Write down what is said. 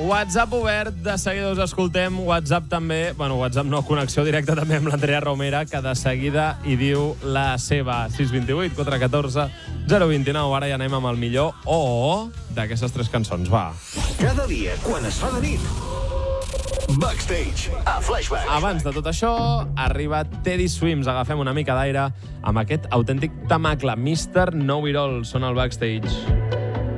WhatsApp obert, de seguida us escoltem. WhatsApp també, bueno, WhatsApp no, connexió directa també amb l'Andrea Romera, que de seguida hi diu la seva. 628 414 029. Ara ja anem amb el millor d'aquestes 3 cançons, va. Cada dia, quan es fa de nit, Backstage, a Flashback. Abans de tot això, arriba Teddy Swims. Agafem una mica d'aire amb aquest autèntic temacle. Mr. Know It All són al Backstage.